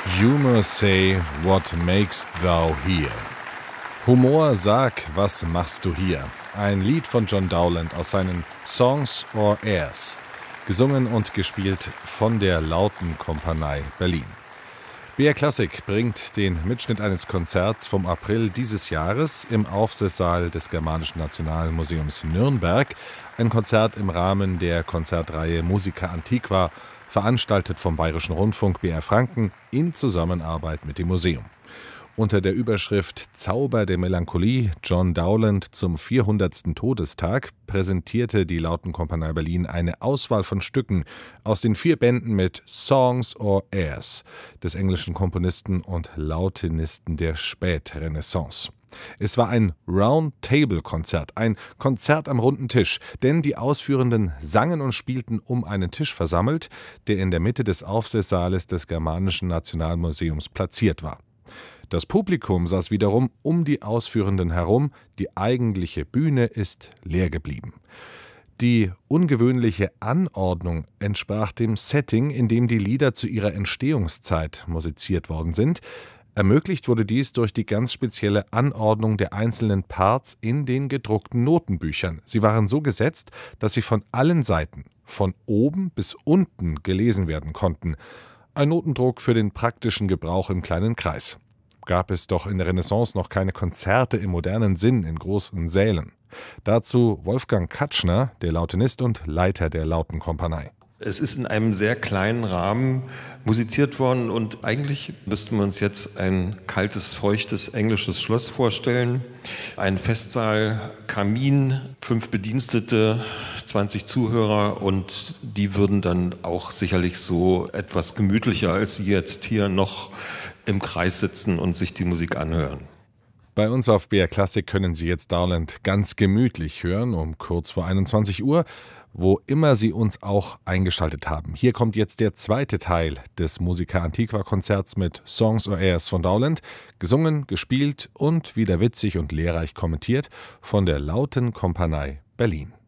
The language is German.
Humor say, what makes thou here? Humor, sag, was machst du hier? Ein Lied von John Dowland aus seinen Songs or Airs, gesungen und gespielt von der Lautenkompanie Berlin. BR Classic bringt den Mitschnitt eines Konzerts vom April dieses Jahres im Aufsichtssaal des Germanischen Nationalmuseums Nürnberg. Ein Konzert im Rahmen der Konzertreihe Musica Antiqua, veranstaltet vom Bayerischen Rundfunk BR Franken in Zusammenarbeit mit dem Museum. Unter der Überschrift »Zauber der Melancholie – John Dowland zum 400. Todestag« präsentierte die Lautenkompanie Berlin eine Auswahl von Stücken aus den 4 Bänden mit Songs or Airs des englischen Komponisten und Lautenisten der Spätrenaissance. Es war ein Round-Table-Konzert, ein Konzert am runden Tisch, denn die Ausführenden sangen und spielten um einen Tisch versammelt, der in der Mitte des Aufsichtssaales des Germanischen Nationalmuseums platziert war. Das Publikum saß wiederum um die Ausführenden herum, die eigentliche Bühne ist leer geblieben. Die ungewöhnliche Anordnung entsprach dem Setting, in dem die Lieder zu ihrer Entstehungszeit musiziert worden sind. Ermöglicht wurde dies durch die ganz spezielle Anordnung der einzelnen Parts in den gedruckten Notenbüchern. Sie waren so gesetzt, dass sie von allen Seiten, von oben bis unten gelesen werden konnten. Ein Notendruck für den praktischen Gebrauch im kleinen Kreis. Gab es doch in der Renaissance noch keine Konzerte im modernen Sinn in großen Sälen. Dazu Wolfgang Katschner, der Lautenist und Leiter der Lautenkompanie. Es ist in einem sehr kleinen Rahmen musiziert worden und eigentlich müssten wir uns jetzt ein kaltes, feuchtes englisches Schloss vorstellen. Ein Festsaal, Kamin, 5 Bedienstete, 20 Zuhörer und die würden dann auch sicherlich so etwas gemütlicher als Sie jetzt hier noch im Kreis sitzen und sich die Musik anhören. Bei uns auf BR Classic können Sie jetzt Dowland ganz gemütlich hören, um kurz vor 21 Uhr, wo immer Sie uns auch eingeschaltet haben. Hier kommt jetzt der zweite Teil des Musica Antiqua Konzerts mit Songs or Airs von Dowland, gesungen, gespielt und wieder witzig und lehrreich kommentiert von der Lautenkompanie Berlin.